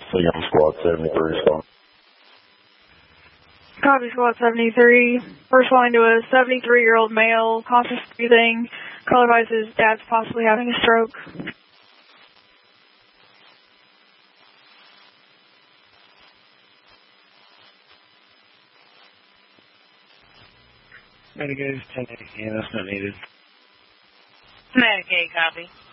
Sam Squad 73 respond. Copy Squad 73. First line to a 73-year-old male, conscious breathing, color advised his dad's possibly having a stroke. Medicaid 10 EMS not needed. Medicaid, copy.